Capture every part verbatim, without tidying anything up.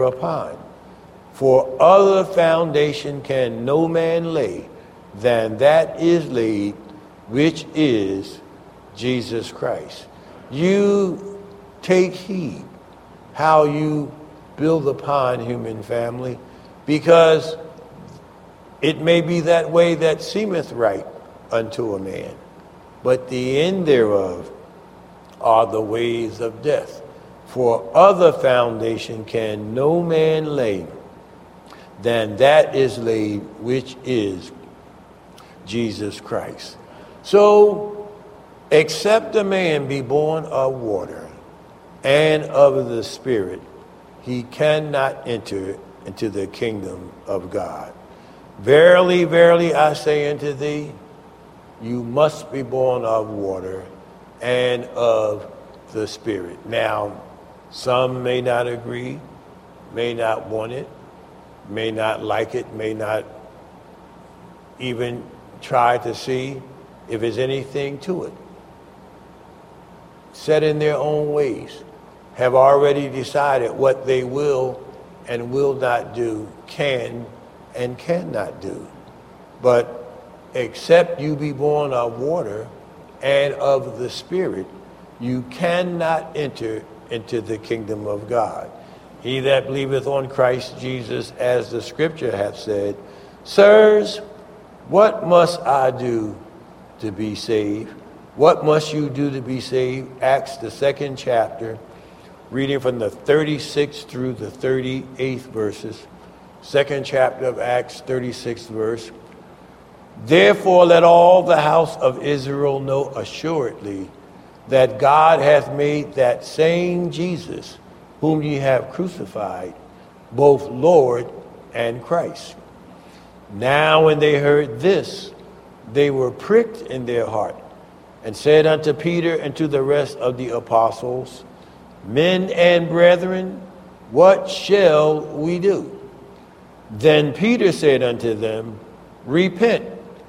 upon. For other foundation can no man lay than that is laid, which is Jesus Christ. You take heed how you build upon human family, because it may be that way that seemeth right unto a man, but the end thereof are the ways of death. For other foundation can no man lay than that is laid, which is Jesus Christ. So, except a man be born of water and of the Spirit, he cannot enter into the kingdom of God. Verily, verily, I say unto thee, you must be born of water and of the Spirit. Now, some may not agree, may not want it, may not like it, may not even try to see if there's anything to it. Set in their own ways, have already decided what they will and will not do, can and cannot do. But except you be born of water and of the Spirit, you cannot enter into the kingdom of God. He that believeth on Christ Jesus, as the scripture hath said, sirs, what must I do to be saved? What must you do to be saved? Acts, the second chapter, reading from the thirty-sixth through the thirty-eighth verses. Second chapter of Acts, thirty-sixth verse. Therefore let all the house of Israel know assuredly that God hath made that same Jesus, whom ye have crucified, both Lord and Christ. Now when they heard this, they were pricked in their heart, and said unto Peter and to the rest of the apostles, Men and brethren, what shall we do? Then Peter said unto them, Repent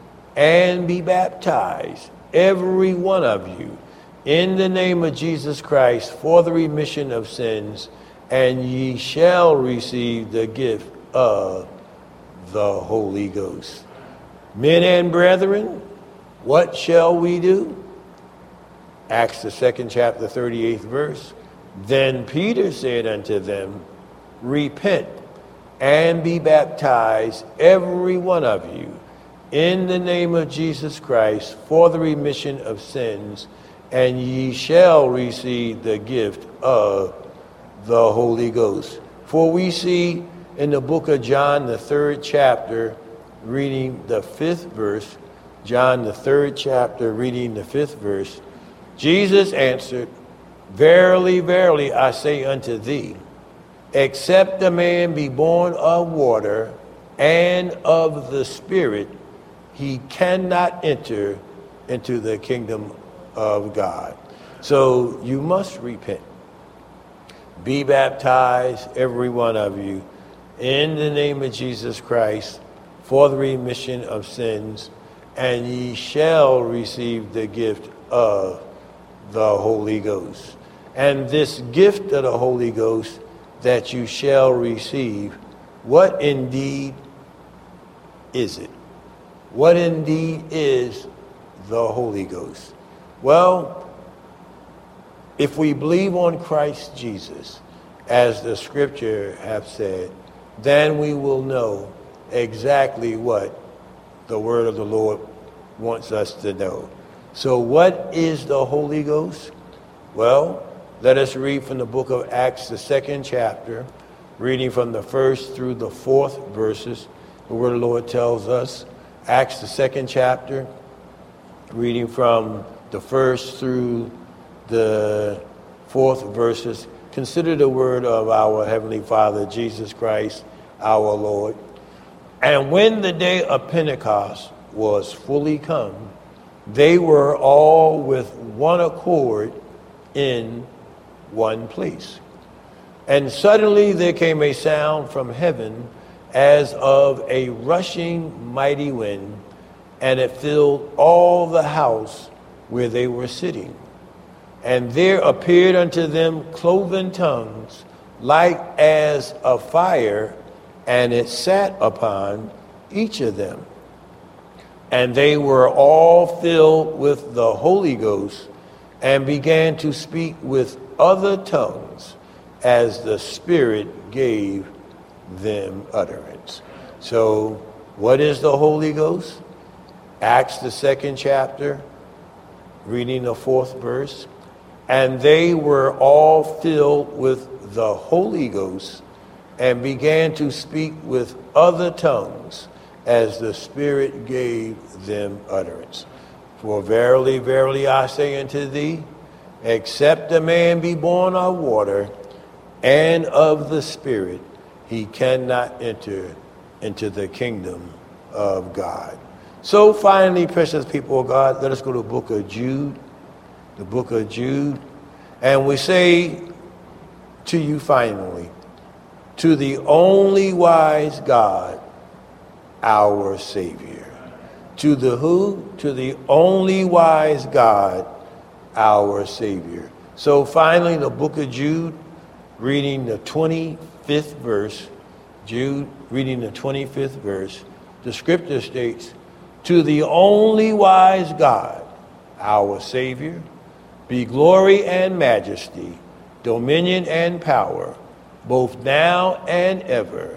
and be baptized, every one of you, in the name of Jesus Christ, for the remission of sins, and ye shall receive the gift of the Holy Ghost. Men and brethren, what shall we do? Acts the second chapter, thirty-eighth verse. Then Peter said unto them, Repent and be baptized, every one of you, in the name of Jesus Christ, for the remission of sins, and ye shall receive the gift of the Holy Ghost. For we see in the book of John, the third chapter, reading the fifth verse, John, the third chapter, reading the fifth verse, Jesus answered, Verily, verily, I say unto thee, except a man be born of water and of the Spirit, he cannot enter into the kingdom of God. So you must repent. Be baptized, every one of you, in the name of Jesus Christ, for the remission of sins, and ye shall receive the gift of the Holy Ghost. And this gift of the Holy Ghost that you shall receive, what indeed is it? What indeed is the Holy Ghost? Well, if we believe on Christ Jesus, as the scripture have said, then we will know exactly what the word of the Lord wants us to know. So what is the Holy Ghost? Well, let us read from the book of Acts, the second chapter, reading from the first through the fourth verses. The word of the Lord tells us, Acts, the second chapter, reading from the first through the fourth verses. Consider the word of our Heavenly Father, Jesus Christ, our Lord. And when the day of Pentecost was fully come, they were all with one accord in one place. And suddenly there came a sound from heaven as of a rushing mighty wind, and it filled all the house where they were sitting. And there appeared unto them cloven tongues like as a fire, and it sat upon each of them. And they were all filled with the Holy Ghost and began to speak with other tongues as the Spirit gave them utterance. So what is the Holy Ghost? Acts, the second chapter, reading the fourth verse. And they were all filled with the Holy Ghost and began to speak with other tongues as the Spirit gave them utterance. For verily, verily, I say unto thee, except a man be born of water and of the Spirit, he cannot enter into the kingdom of God. So finally, precious people of God, let us go to the book of Jude, the book of Jude, and we say to you finally, to the only wise God, our Savior. To the who? To the only wise God, our Savior. So finally, the book of Jude, reading the twenty-fifth verse, Jude, reading the twenty-fifth verse, the scripture states, to the only wise God, our Savior, be glory and majesty, dominion and power, both now and ever.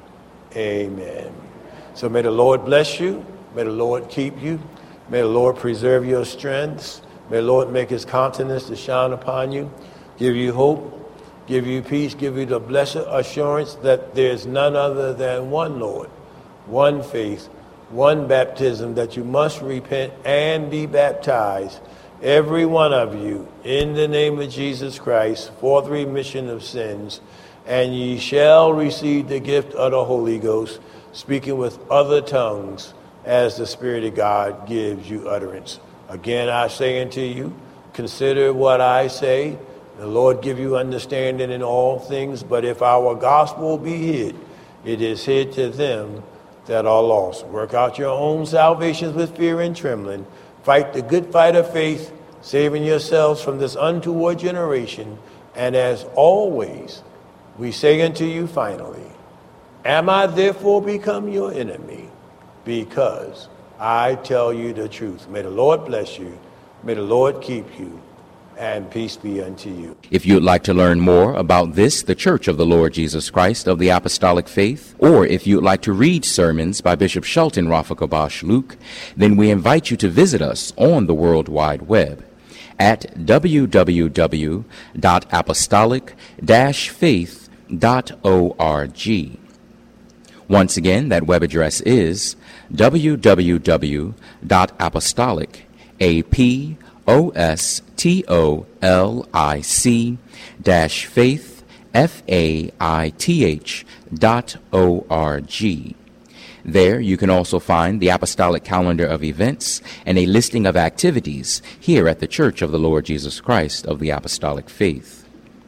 Amen. So may the Lord bless you. May the Lord keep you. May the Lord preserve your strengths. May the Lord make his countenance to shine upon you, give you hope, give you peace, give you the blessed assurance that there's none other than one Lord, one faith, one baptism, that you must repent and be baptized, every one of you, in the name of Jesus Christ, for the remission of sins, and ye shall receive the gift of the Holy Ghost, speaking with other tongues as the Spirit of God gives you utterance. Again, I say unto you, consider what I say. The Lord give you understanding in all things, but if our gospel be hid, it is hid to them that are lost. Work out your own salvations with fear and trembling. Fight the good fight of faith, saving yourselves from this untoward generation. And as always, we say unto you finally, am I therefore become your enemy? Because I tell you the truth. May the Lord bless you. May the Lord keep you. And peace be unto you. If you'd like to learn more about this, the Church of the Lord Jesus Christ of the Apostolic Faith, or if you'd like to read sermons by Bishop Shelton Rafa Kabash Luke, then we invite you to visit us on the World Wide Web at w w w dot apostolic dash faith dot org. Once again, that web address is w w w dot apostolic, A P O S T O L I C dash faith, F A I T H dot O R G. There you can also find the apostolic calendar of events and a listing of activities here at the Church of the Lord Jesus Christ of the Apostolic Faith.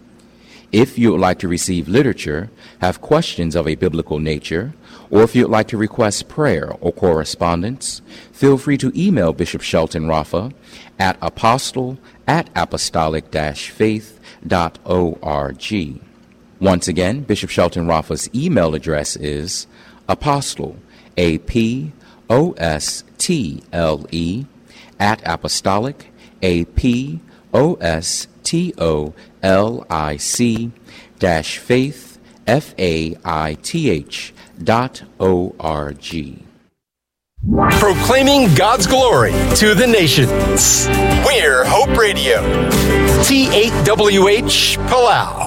If you would like to receive literature, have questions of a biblical nature, or if you'd like to request prayer or correspondence, feel free to email Bishop Shelton Rafa at apostle at apostolic dash faith dot org. Once again, Bishop Shelton Rafa's email address is apostle, A P O S T L E, at apostolic, A P O S T O L I C, dash faith, F A I T H, dot O R G. Proclaiming God's glory to the nations. We're Hope Radio. T eight W H Palau.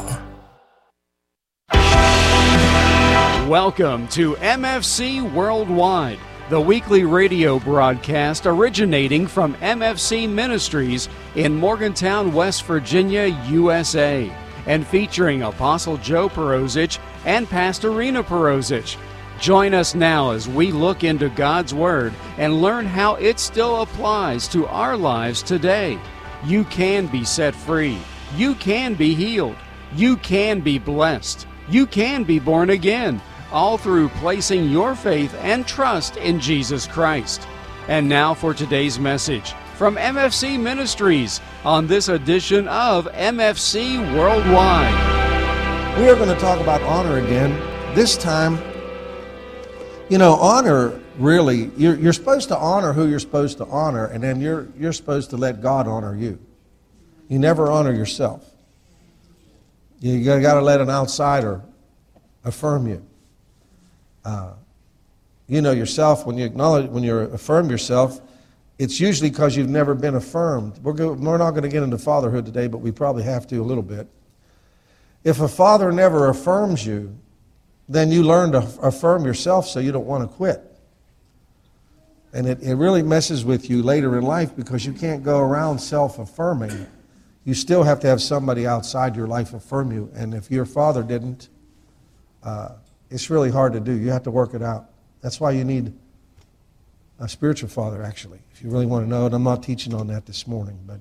Welcome to M F C Worldwide, the weekly radio broadcast originating from M F C Ministries in Morgantown, West Virginia, U S A, and featuring Apostle Joe Perozich and Pastor Rena Perozich. Join us now as we look into God's Word and learn how it still applies to our lives today. You can be set free. You can be healed. You can be blessed. You can be born again, all through placing your faith and trust in Jesus Christ. And now for today's message from M F C Ministries on this edition of M F C Worldwide. We are going to talk about honor again. This time, you know, honor really, you're, you're supposed to honor who you're supposed to honor, and then you're, you're supposed to let God honor you. You never honor yourself. You got to let an outsider affirm you. Uh, you know yourself, when you acknowledge, when you affirm yourself, it's usually because you've never been affirmed. We're, go, we're not going to get into fatherhood today, but we probably have to a little bit. If a father never affirms you, then you learn to affirm yourself so you don't want to quit. And it, it really messes with you later in life because you can't go around self-affirming. You still have to have somebody outside your life affirm you. And if your father didn't, uh, it's really hard to do. You have to work it out. That's why you need a spiritual father, actually, if you really want to know it. I'm not teaching on that this morning. but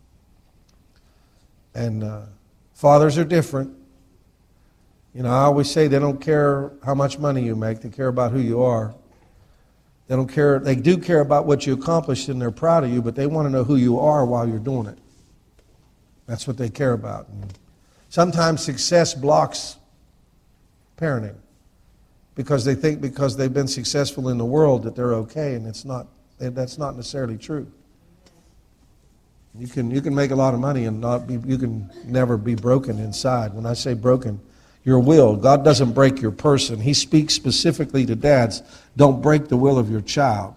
And uh, fathers are different. You know, I always say they don't care how much money you make. They care about who you are. They don't care. They do care about what you accomplished, and they're proud of you, but they want to know who you are while you're doing it. That's what they care about. And sometimes success blocks parenting because they think because they've been successful in the world that they're okay, and it's not. That's not necessarily true. You can you can make a lot of money and not be. You can never be broken inside. When I say broken, your will. God doesn't break your person. He speaks specifically to dads. Don't break the will of your child.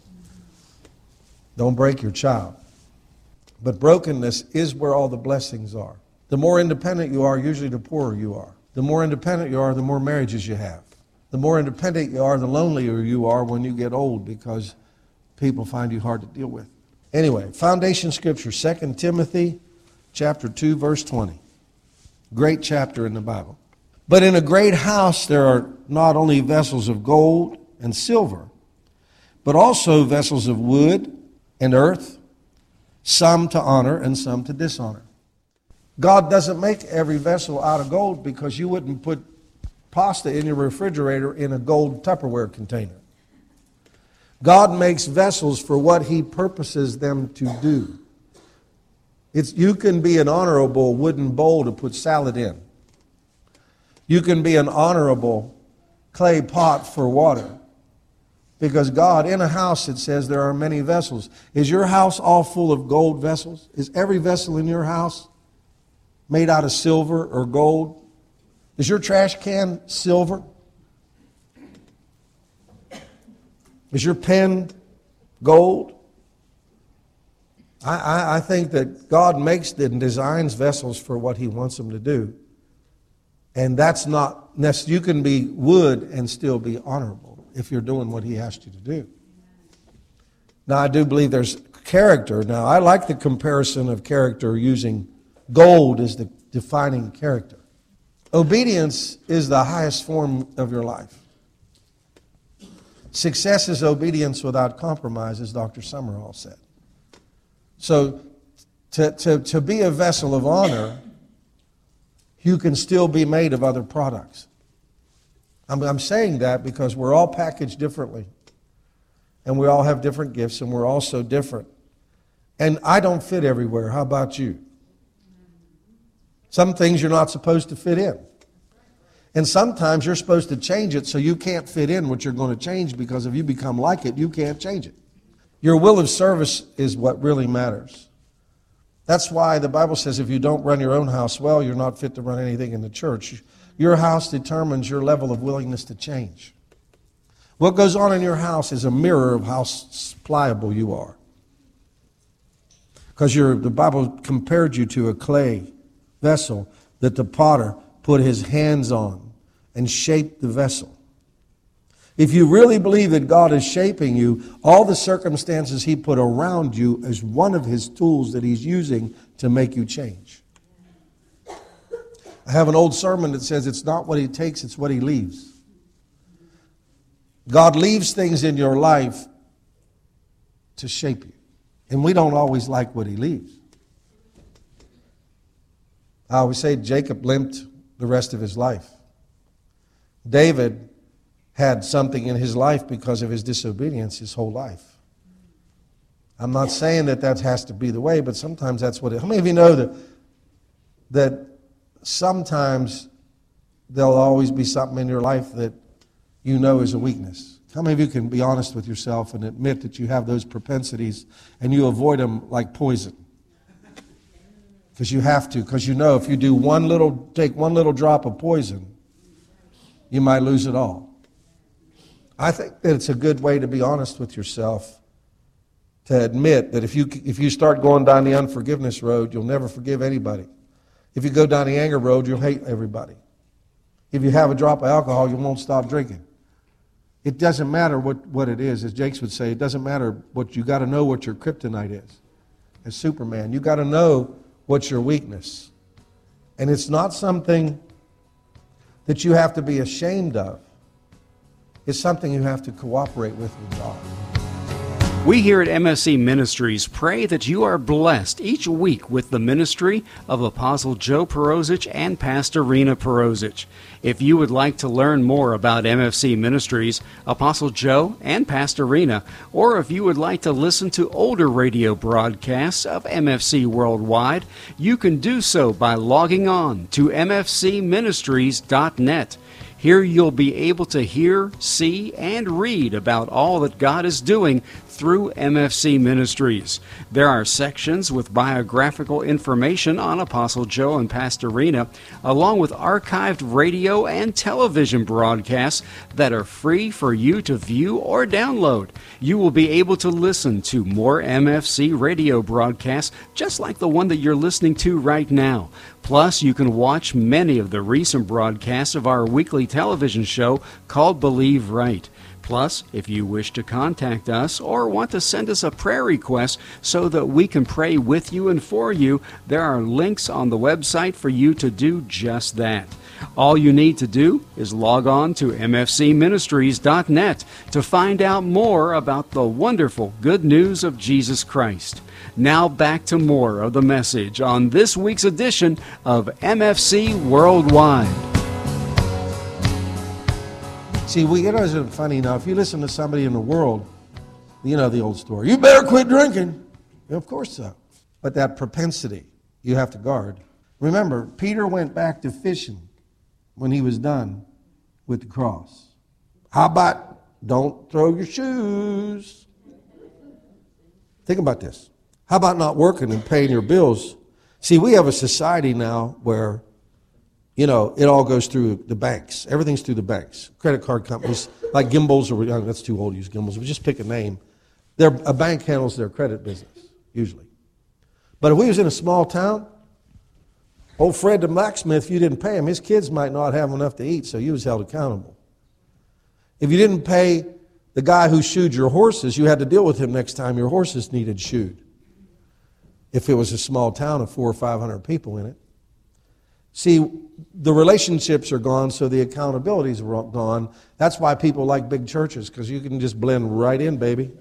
Don't break your child. But brokenness is where all the blessings are. The more independent you are, usually the poorer you are. The more independent you are, the more marriages you have. The more independent you are, the lonelier you are when you get old because people find you hard to deal with. Anyway, foundation scripture, Second Timothy chapter two, verse twenty. Great chapter in the Bible. But in a great house there are not only vessels of gold and silver, but also vessels of wood and earth, some to honor and some to dishonor. God doesn't make every vessel out of gold because you wouldn't put pasta in your refrigerator in a gold Tupperware container. God makes vessels for what He purposes them to do. It's, you can be an honorable wooden bowl to put salad in. You can be an honorable clay pot for water. Because God, in a house, it says there are many vessels. Is your house all full of gold vessels? Is every vessel in your house made out of silver or gold? Is your trash can silver? Is your pen gold? I, I, I think that God makes and designs vessels for what He wants them to do. And that's not necessary. You can be wood and still be honorable if you're doing what He asked you to do. Now, I do believe there's character. Now, I like the comparison of character using gold as the defining character. Obedience is the highest form of your life. Success is obedience without compromise, as Doctor Summerall said. So, to, to, to be a vessel of honor, you can still be made of other products. I'm, I'm saying that because we're all packaged differently. And we all have different gifts, and we're all so different. And I don't fit everywhere. How about you? Some things you're not supposed to fit in. And sometimes you're supposed to change it so you can't fit in what you're going to change, because if you become like it, you can't change it. Your will of service is what really matters. That's why the Bible says if you don't run your own house well, you're not fit to run anything in the church. Your house determines your level of willingness to change. What goes on in your house is a mirror of how pliable you are. Because the Bible compared you to a clay vessel that the potter put his hands on and shaped the vessel. If you really believe that God is shaping you, all the circumstances He put around you is one of His tools that He's using to make you change. I have an old sermon that says it's not what He takes, it's what He leaves. God leaves things in your life to shape you. And we don't always like what He leaves. I always say Jacob limped the rest of his life. David had something in his life because of his disobedience his whole life. I'm not saying that that has to be the way, but sometimes that's what it is. How many of you know that, that sometimes there'll always be something in your life that you know is a weakness. How many of you can be honest with yourself and admit that you have those propensities and you avoid them like poison? Because you have to, because you know if you do one little, take one little drop of poison, you might lose it all. I think that it's a good way to be honest with yourself, to admit that if you if you start going down the unforgiveness road, you'll never forgive anybody. If you go down the anger road, you'll hate everybody. If you have a drop of alcohol, you won't stop drinking. It doesn't matter what, what it is. As Jakes would say, it doesn't matter what, you got to know what your kryptonite is. As Superman, you got to know what's your weakness. And it's not something that you have to be ashamed of. It's something you have to cooperate with with God. We here at M F C Ministries pray that you are blessed each week with the ministry of Apostle Joe Perosic and Pastor Rena Perosic. If you would like to learn more about M F C Ministries, Apostle Joe and Pastor Rena, or if you would like to listen to older radio broadcasts of M F C Worldwide, you can do so by logging on to m f c ministries dot net. Here you'll be able to hear, see, and read about all that God is doing through M F C Ministries. There are sections with biographical information on Apostle Joe and Pastor Rena, along with archived radio and television broadcasts that are free for you to view or download. You will be able to listen to more M F C radio broadcasts just like the one that you're listening to right now. Plus, you can watch many of the recent broadcasts of our weekly television show called Believe Right. Plus, if you wish to contact us or want to send us a prayer request so that we can pray with you and for you, there are links on the website for you to do just that. All you need to do is log on to m f c ministries dot net to find out more about the wonderful good news of Jesus Christ. Now back to more of the message on this week's edition of M F C Worldwide. See, we, it isn't funny now. If you listen to somebody in the world, you know the old story. You better quit drinking. Yeah, of course so. But that propensity you have to guard. Remember, Peter went back to fishing when he was done with the cross. How about don't throw your shoes? Think about this. How about not working and paying your bills? See, we have a society now where, you know, it all goes through the banks. Everything's through the banks. Credit card companies like Gimbals, or oh, that's too old to use Gimbals, but just pick a name. They're, a bank handles their credit business, usually. But if we was in a small town, old Fred the blacksmith, if you didn't pay him, his kids might not have enough to eat, so you was held accountable. If you didn't pay the guy who shoed your horses, you had to deal with him next time your horses needed shoed. If it was a small town of four or five hundred people in it. See, the relationships are gone, so the accountabilities are gone. That's why people like big churches, because you can just blend right in, baby.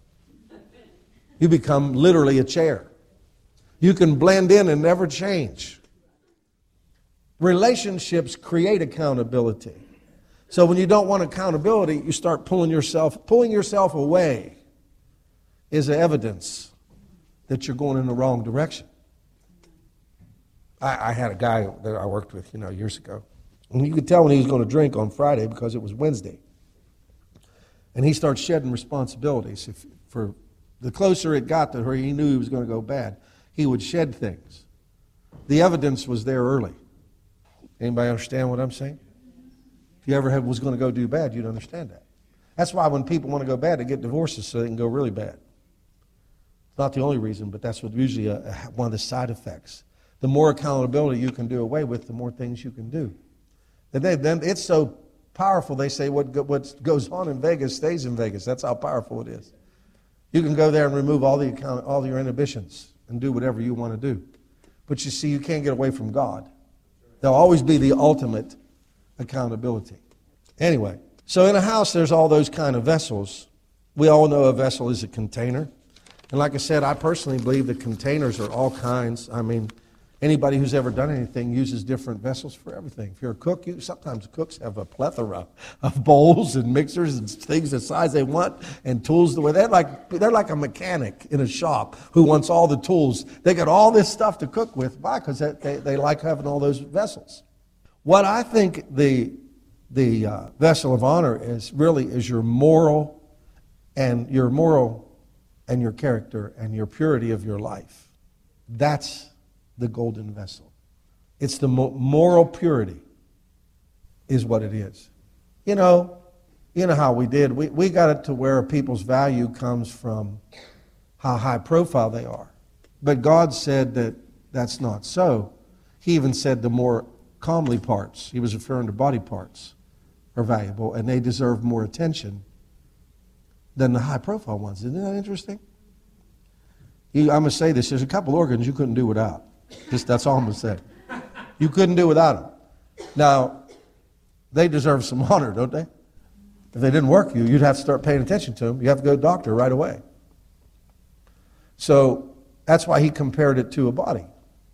You become literally a chair. You can blend in and never change. Relationships create accountability. So when you don't want accountability, you start pulling yourself, pulling yourself away is evidence that you're going in the wrong direction. I, I had a guy that I worked with, you know, years ago. And you could tell when he was going to drink on Friday because it was Wednesday. And he started shedding responsibilities. If, for the closer it got to where he knew he was going to go bad, he would shed things. The evidence was there early. Anybody understand what I'm saying? If you ever had, was going to go do bad, you'd understand that. That's why when people want to go bad, they get divorces so they can go really bad. It's not the only reason, but that's what usually a, a, one of the side effects. The more accountability you can do away with, the more things you can do. And then, then it's so powerful, they say what, what goes on in Vegas stays in Vegas. That's how powerful it is. You can go there and remove all the account, all your inhibitions and do whatever you want to do. But you see, you can't get away from God. There'll always be the ultimate accountability. Anyway, so in a house, there's all those kind of vessels. We all know a vessel is a container. And like I said, I personally believe that containers are all kinds. I mean, anybody who's ever done anything uses different vessels for everything. If you're a cook, you, sometimes cooks have a plethora of bowls and mixers and things the size they want and tools the way they're like they're like a mechanic in a shop who wants all the tools. They got all this stuff to cook with. Why? Because they, they, they like having all those vessels. What I think the the uh, vessel of honor is really is your moral and your moral and your character and your purity of your life. That's the golden vessel. It's the mo- moral purity is what it is. You know, you know how we did. We, we got it to where people's value comes from how high profile they are. But God said that that's not so. He even said the more comely parts, he was referring to body parts, are valuable, and they deserve more attention than the high profile ones. Isn't that interesting? You, I'm going to say this, there's a couple organs you couldn't do without. Just that's all I'm going to say. You couldn't do without them. Now, they deserve some honor, don't they? If they didn't work you, you'd have to start paying attention to them. You have to go to the doctor right away. So that's why he compared it to a body.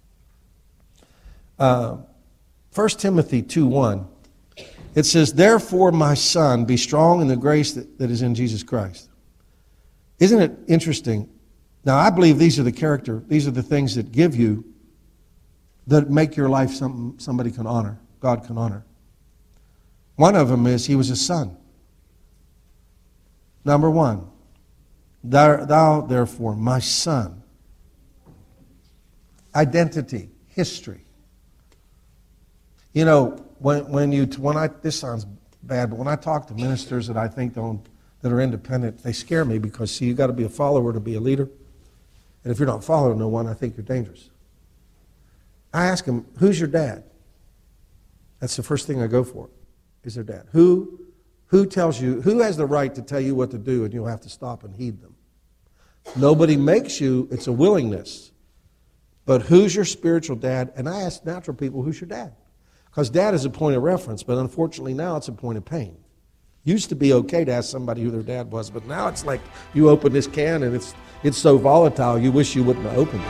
Uh, First Timothy two one, it says, "Therefore, my son, be strong in the grace that, that is in Jesus Christ." Isn't it interesting? Now, I believe these are the character, these are the things that give you, that make your life something somebody can honor, God can honor. One of them is he was a son. Number one, thou, thou therefore, my son. Identity, history. You know, when when you when I this sounds bad, but when I talk to ministers that I think don't that are independent, they scare me because see, you got to be a follower to be a leader, and if you're not following no one, I think you're dangerous. I ask them, "Who's your dad?" That's the first thing I go for. Is their dad? Who who tells you? Who has the right to tell you what to do, and you'll have to stop and heed them? Nobody makes you. It's a willingness. But who's your spiritual dad? And I ask natural people, "Who's your dad?" Because dad is a point of reference, but unfortunately now it's a point of pain. Used to be okay to ask somebody who their dad was, but now it's like you open this can and it's it's so volatile you wish you wouldn't have opened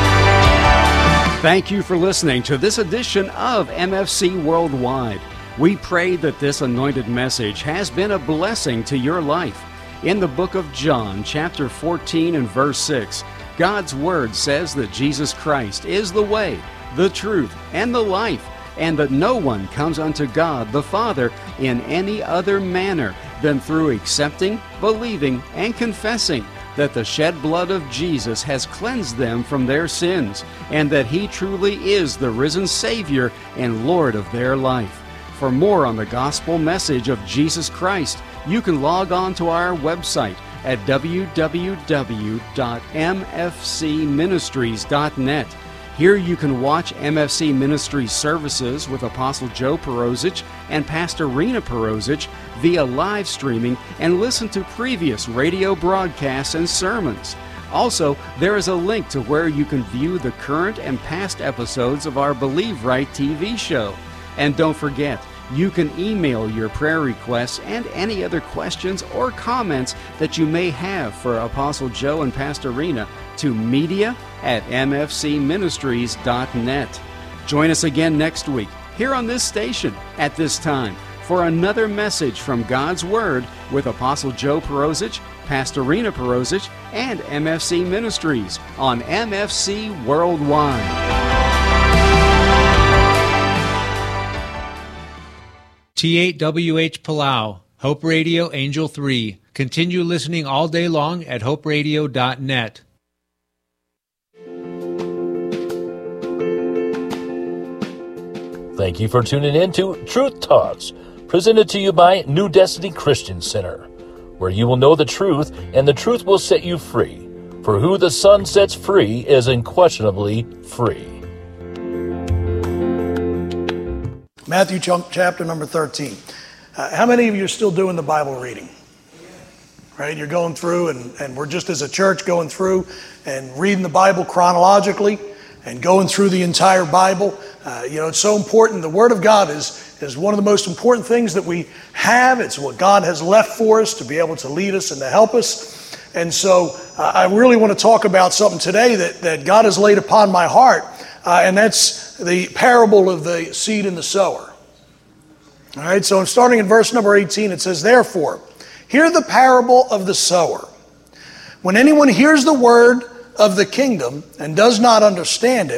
it. Thank you for listening to this edition of M F C Worldwide. We pray that this anointed message has been a blessing to your life. In the book of John, chapter fourteen and verse six, God's Word says that Jesus Christ is the way, the truth, and the life, and that no one comes unto God the Father in any other manner than through accepting, believing, and confessing that the shed blood of Jesus has cleansed them from their sins, and that He truly is the risen Savior and Lord of their life. For more on the gospel message of Jesus Christ, you can log on to our website at w w w dot m f c ministries dot net. Here you can watch M F C Ministries services with Apostle Joe Perozich and Pastor Rena Perozich via live streaming and listen to previous radio broadcasts and sermons. Also, there is a link to where you can view the current and past episodes of our Believe Right T V show. And don't forget, you can email your prayer requests and any other questions or comments that you may have for Apostle Joe and Pastor Rena to media at m f c ministries dot net. Join us again next week here on this station at this time for another message from God's Word with Apostle Joe Perozich, Pastor Rena Perozich, and M F C Ministries on M F C Worldwide. T eight W H Palau, Hope Radio Angel three. Continue listening all day long at hope radio dot net. Thank you for tuning in to Truth Talks, presented to you by New Destiny Christian Center, where you will know the truth and the truth will set you free. For who the Son sets free is unquestionably free. Matthew chapter number thirteen. Uh, how many of you are still doing the Bible reading? Right? You're going through, and, and we're just as a church going through and reading the Bible chronologically and going through the entire Bible. Uh, you know, it's so important. The Word of God is, is one of the most important things that we have. It's what God has left for us to be able to lead us and to help us. And so uh, I really want to talk about something today that, that God has laid upon my heart, uh, and that's the parable of the seed and the sower. All right, so I'm starting in verse number eighteen. It says, "Therefore, hear the parable of the sower. When anyone hears the word of the kingdom and does not understand it,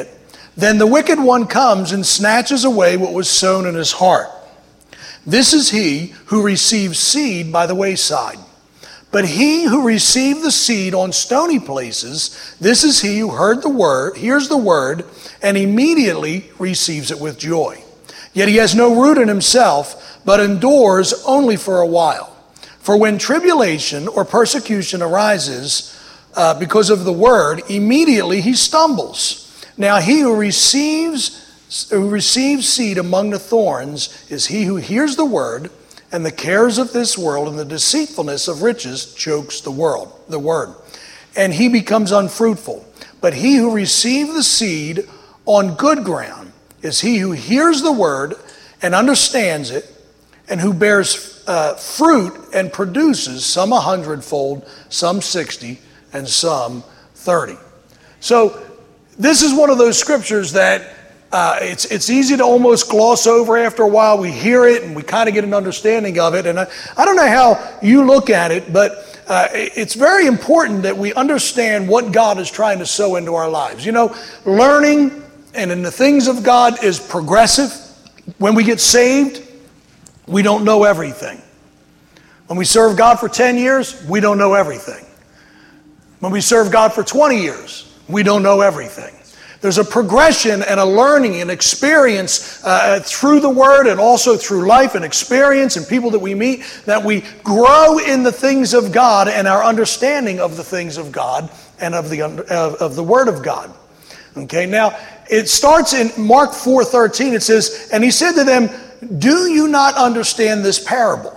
Then the wicked one comes and snatches away what was sown in his heart. This is he who receives seed by the wayside. But he who received the seed on stony places, this is he who heard the word, hears the word, and immediately receives it with joy. Yet he has no root in himself, but endures only for a while. For when tribulation or persecution arises uh, because of the word, immediately he stumbles. Now he who receives, who receives seed among the thorns is he who hears the word, and the cares of this world and the deceitfulness of riches chokes the world, the word, and he becomes unfruitful. But he who received the seed on good ground is he who hears the word and understands it, and who bears uh, fruit and produces some a hundredfold, some sixty, and some thirty. So this is one of those scriptures that Uh, it's it's easy to almost gloss over after a while. We hear it and we kind of get an understanding of it. And I, I don't know how you look at it, but uh, it's very important that we understand what God is trying to sow into our lives. You know, learning and in the things of God is progressive. When we get saved, we don't know everything. When we serve God for ten years, we don't know everything. When we serve God for twenty years, we don't know everything. There's a progression and a learning and experience uh, through the Word and also through life and experience and people that we meet, that we grow in the things of God and our understanding of the things of God and of the of, of the Word of God. Okay, now it starts in Mark four thirteen. It says, "And he said to them, 'Do you not understand this parable?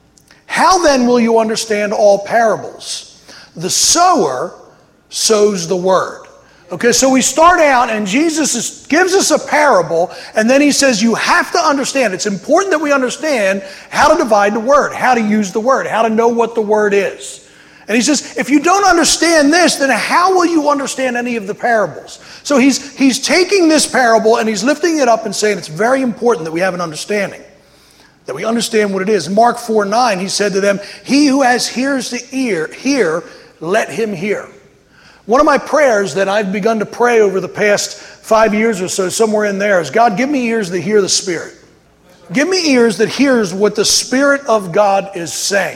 How then will you understand all parables? The sower sows the word.'" Okay, so we start out and Jesus is, gives us a parable, and then he says you have to understand. It's important that we understand how to divide the word, how to use the word, how to know what the word is. And he says, if you don't understand this, then how will you understand any of the parables? So he's, he's taking this parable and he's lifting it up and saying it's very important that we have an understanding, that we understand what it is. In Mark four nine, he said to them, "He who has ears to ear, hear, let him hear." One of my prayers that I've begun to pray over the past five years or so, somewhere in there, is, God, give me ears that hear the Spirit. Give me ears that hears what the Spirit of God is saying.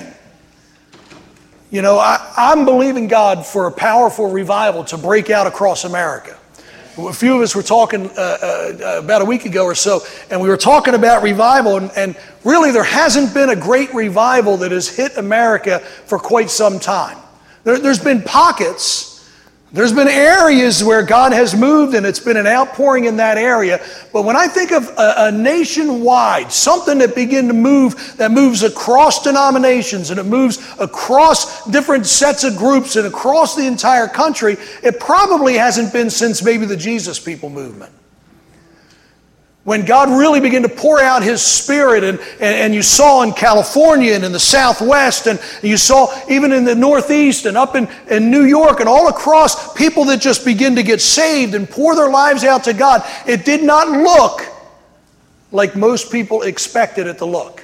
You know, I, I'm believing God for a powerful revival to break out across America. A few of us were talking uh, uh, about a week ago or so, and we were talking about revival, and, and really there hasn't been a great revival that has hit America for quite some time. There, there's been pockets. There's been areas where God has moved and it's been an outpouring in that area. But when I think of a, a nationwide, something that begin to move, that moves across denominations and it moves across different sets of groups and across the entire country, it probably hasn't been since maybe the Jesus People movement. When God really began to pour out His Spirit, and, and, and you saw in California and in the Southwest, and you saw even in the Northeast and up in, in New York and all across, people that just begin to get saved and pour their lives out to God. It did not look like most people expected it to look.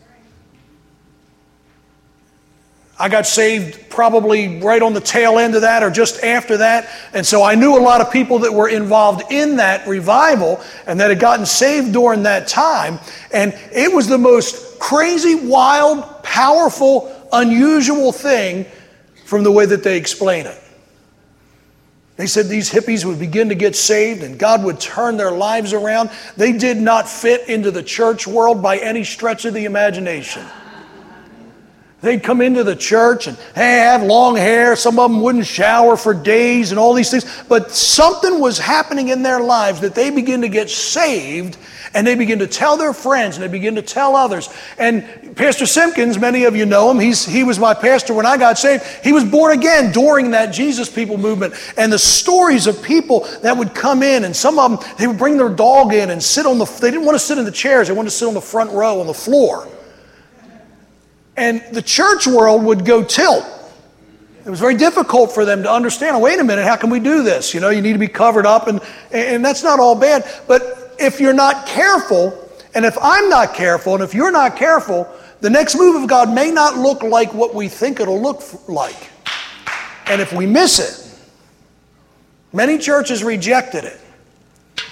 I got saved probably right on the tail end of that or just after that. And so I knew a lot of people that were involved in that revival and that had gotten saved during that time. And it was the most crazy, wild, powerful, unusual thing from the way that they explain it. They said these hippies would begin to get saved and God would turn their lives around. They did not fit into the church world by any stretch of the imagination. They'd come into the church and hey, have long hair. Some of them wouldn't shower for days and all these things. But something was happening in their lives that they begin to get saved, and they begin to tell their friends and they begin to tell others. And Pastor Simpkins, many of you know him. He's, he was my pastor when I got saved. He was born again during that Jesus People movement. And the stories of people that would come in, and some of them, they would bring their dog in and sit on the, they didn't want to sit in the chairs. They wanted to sit on the front row on the floor. And the church world would go tilt. It was very difficult for them to understand, oh, wait a minute, how can we do this? You know, you need to be covered up, and, and that's not all bad. But if you're not careful, and if I'm not careful, and if you're not careful, the next move of God may not look like what we think it'll look like. And if we miss it, many churches rejected it.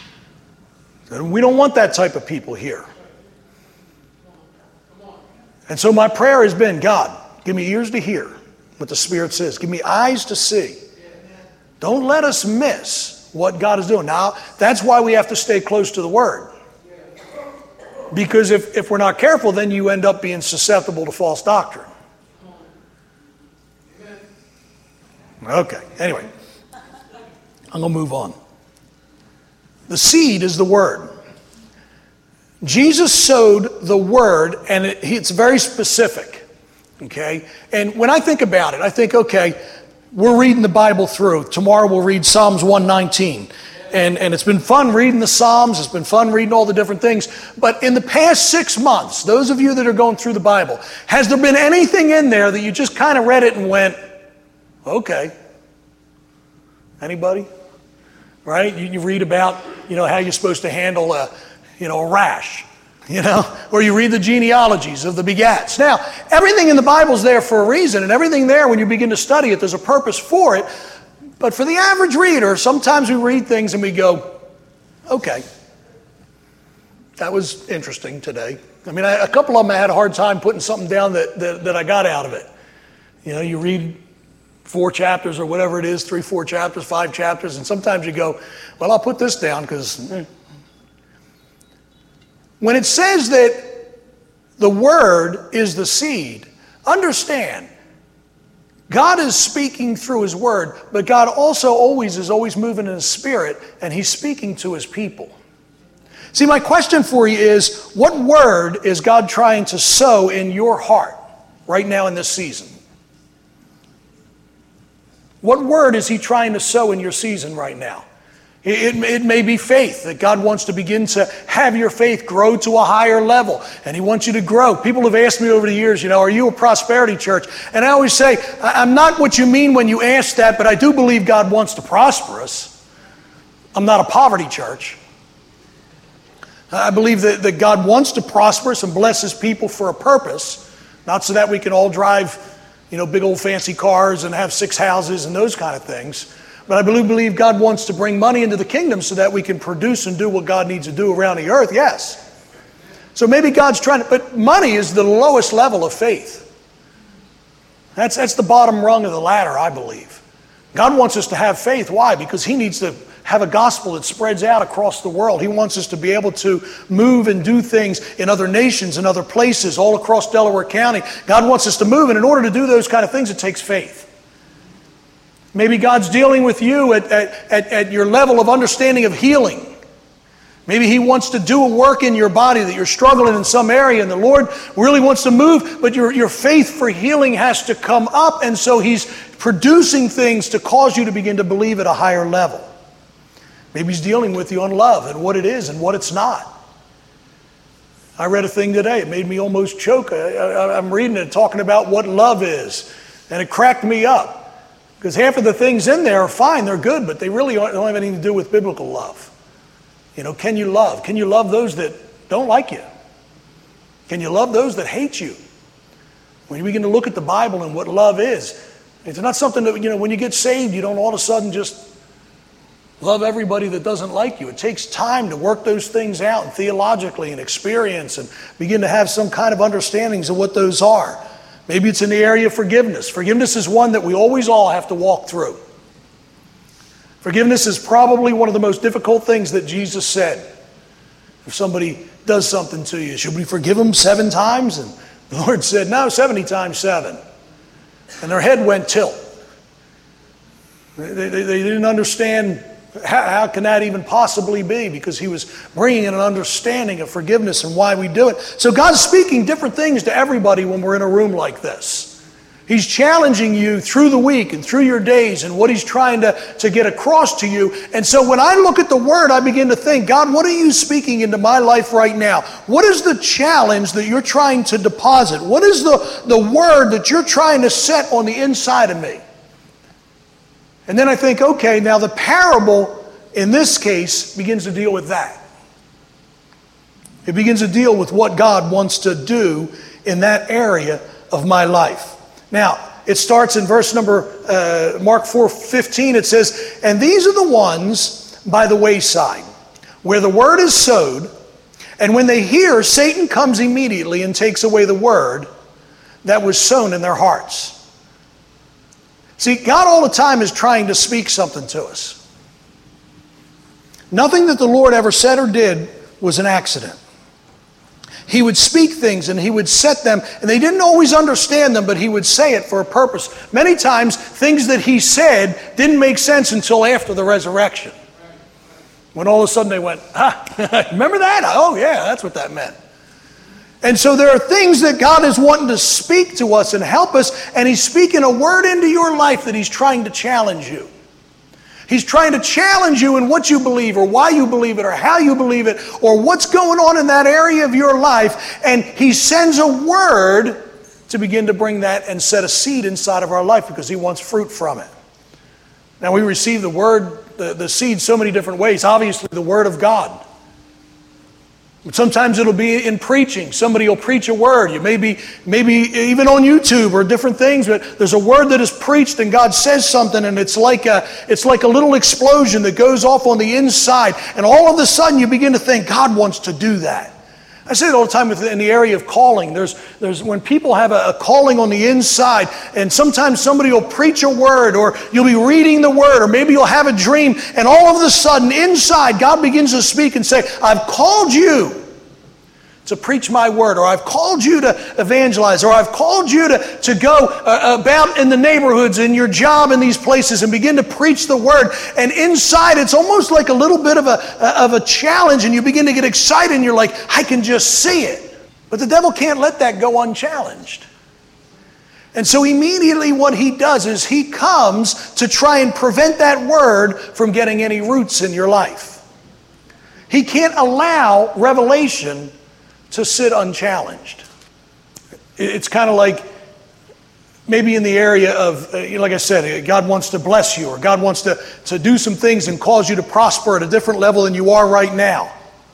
And we don't want that type of people here. And so my prayer has been, God, give me ears to hear what the Spirit says. Give me eyes to see. Don't let us miss what God is doing. Now, that's why we have to stay close to the Word. Because if, if we're not careful, then you end up being susceptible to false doctrine. Okay, anyway. I'm going to move on. The seed is the Word. Jesus sowed the Word, and it, it's very specific. Okay? And when I think about it, I think, okay, we're reading the Bible through. Tomorrow we'll read Psalms one nineteen. And, and it's been fun reading the Psalms. It's been fun reading all the different things. But in the past six months, those of you that are going through the Bible, has there been anything in there that you just kind of read it and went, okay? Anybody? Right? You, you read about, you know, how you're supposed to handle a, you know, a rash, you know, or you read the genealogies of the begats. Now, everything in the Bible's there for a reason, and everything there, when you begin to study it, there's a purpose for it. But for the average reader, sometimes we read things and we go, okay, that was interesting today. I mean, I, a couple of them I had a hard time putting something down that, that, that I got out of it. You know, you read four chapters or whatever it is, three, four chapters, five chapters, and sometimes you go, well, I'll put this down because... Eh. When it says that the Word is the seed, understand, God is speaking through His Word, but God also always is always moving in His Spirit, and He's speaking to His people. See, my question for you is, what word is God trying to sow in your heart right now in this season? What word is He trying to sow in your season right now? It, it, it may be faith, that God wants to begin to have your faith grow to a higher level, and He wants you to grow. People have asked me over the years, you know, are you a prosperity church? And I always say, I'm not what you mean when you ask that, but I do believe God wants to prosper us. I'm not a poverty church. I believe that, that God wants to prosper us and bless His people for a purpose, not so that we can all drive, you know, big old fancy cars and have six houses and those kind of things. But I believe, believe God wants to bring money into the kingdom so that we can produce and do what God needs to do around the earth, yes. So maybe God's trying to, but money is the lowest level of faith. That's, that's the bottom rung of the ladder, I believe. God wants us to have faith. Why? Because He needs to have a gospel that spreads out across the world. He wants us to be able to move and do things in other nations and other places all across Delaware County. God wants us to move, and in order to do those kind of things, it takes faith. Maybe God's dealing with you at, at, at, at your level of understanding of healing. Maybe He wants to do a work in your body that you're struggling in some area, and the Lord really wants to move, but your, your faith for healing has to come up, and so He's producing things to cause you to begin to believe at a higher level. Maybe He's dealing with you on love and what it is and what it's not. I read a thing today. It made me almost choke. I, I, I'm reading it talking about what love is, and it cracked me up. Because half of the things in there are fine, they're good, but they really don't have anything to do with biblical love. You know, can you love? Can you love those that don't like you? Can you love those that hate you? When you begin to look at the Bible and what love is, it's not something that, you know, when you get saved, you don't all of a sudden just love everybody that doesn't like you. It takes time to work those things out and theologically and experience and begin to have some kind of understandings of what those are. Maybe it's in the area of forgiveness. Forgiveness is one that we always all have to walk through. Forgiveness is probably one of the most difficult things that Jesus said. If somebody does something to you, should we forgive them seven times? And the Lord said, no, seventy times seven. And their head went tilt. They, they, they didn't understand how, how can that even possibly be, because He was bringing in an understanding of forgiveness and why we do it. So God's speaking different things to everybody when we're in a room like this. He's challenging you through the week and through your days and what He's trying to, to get across to you. And so when I look at the Word, I begin to think, God, what are you speaking into my life right now? What is the challenge that you're trying to deposit? What is the, the word that you're trying to set on the inside of me? And then I think, okay, now the parable in this case begins to deal with that. It begins to deal with what God wants to do in that area of my life. Now, it starts in verse number, uh, Mark four fifteen, it says, and these are the ones by the wayside, where the word is sowed, and when they hear, Satan comes immediately and takes away the word that was sown in their hearts. See, God all the time is trying to speak something to us. Nothing that the Lord ever said or did was an accident. He would speak things and he would set them, and they didn't always understand them, but he would say it for a purpose. Many times, things that he said didn't make sense until after the resurrection. When all of a sudden they went, ah, remember that? Oh yeah, that's what that meant. And so there are things that God is wanting to speak to us and help us, and he's speaking a word into your life that he's trying to challenge you. He's trying to challenge you in what you believe, or why you believe it, or how you believe it, or what's going on in that area of your life. And he sends a word to begin to bring that and set a seed inside of our life because he wants fruit from it. Now we receive the word, the, the seed so many different ways. Obviously the word of God. But sometimes it'll be in preaching. Somebody will preach a word. You may be, maybe even on YouTube or different things, but there's a word that is preached and God says something, and it's like a, it's like a little explosion that goes off on the inside, and all of a sudden you begin to think, God wants to do that. I say it all the time in the area of calling. There's, there's when people have a, a calling on the inside, and sometimes somebody will preach a word, or you'll be reading the word, or maybe you'll have a dream, and all of a sudden inside God begins to speak and say, I've called you to preach my word, or I've called you to evangelize, or I've called you to, to go uh, about in the neighborhoods, in your job, in these places, and begin to preach the word. And inside it's almost like a little bit of a, of a challenge, and you begin to get excited, and you're like, I can just see it. But the devil can't let that go unchallenged. And so immediately what he does is he comes to try and prevent that word from getting any roots in your life. He can't allow revelation to sit unchallenged. It's kind of like maybe in the area of, like I said, God wants to bless you, or God wants to, to do some things and cause you to prosper at a different level than you are right now.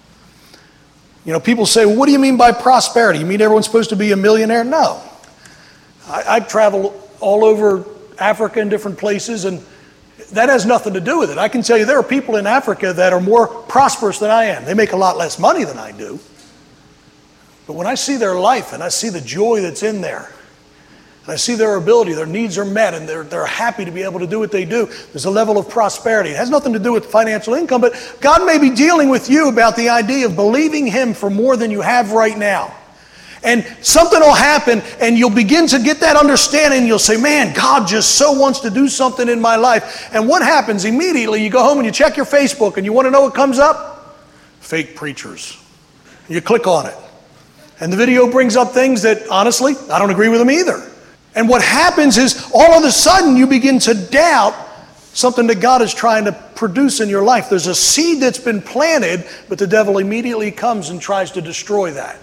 You know, people say, well, what do you mean by prosperity? You mean everyone's supposed to be a millionaire? No. I, I travel all over Africa and different places, and that has nothing to do with it. I can tell you there are people in Africa that are more prosperous than I am. They make a lot less money than I do. But when I see their life and I see the joy that's in there, and I see their ability, their needs are met, and they're, they're happy to be able to do what they do, there's a level of prosperity. It has nothing to do with financial income, but God may be dealing with you about the idea of believing him for more than you have right now. And something will happen, and you'll begin to get that understanding, and you'll say, man, God just so wants to do something in my life. And what happens immediately? You go home and you check your Facebook, and you want to know what comes up? Fake preachers. You click on it. And the video brings up things that, honestly, I don't agree with them either. And what happens is, all of a sudden, you begin to doubt something that God is trying to produce in your life. There's a seed that's been planted, but the devil immediately comes and tries to destroy that.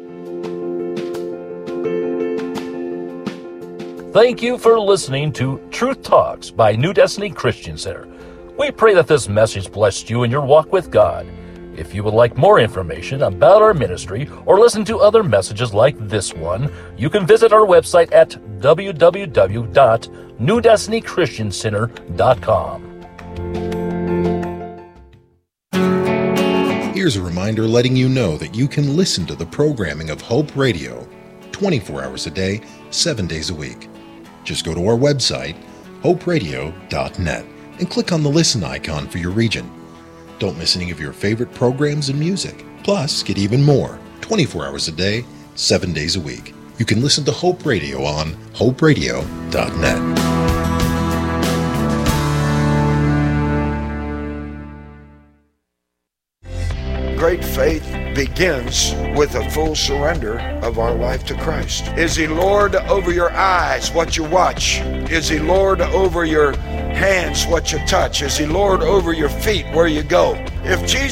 Thank you for listening to Truth Talks by New Destiny Christian Center. We pray that this message blessed you in your walk with God. If you would like more information about our ministry or listen to other messages like this one, you can visit our website at w w w dot new destiny christian center dot com. Here's a reminder letting you know that you can listen to the programming of Hope Radio twenty-four hours a day, seven days a week. Just go to our website, hope radio dot net, and click on the listen icon for your region. Don't miss any of your favorite programs and music. Plus, get even more, twenty-four hours a day, seven days a week. You can listen to Hope Radio on hope radio dot net. Great faith begins with a full surrender of our life to Christ. Is he Lord over your eyes, what you watch? Is he Lord over your hands, what you touch? Is he Lord over your feet, where you go? If Jesus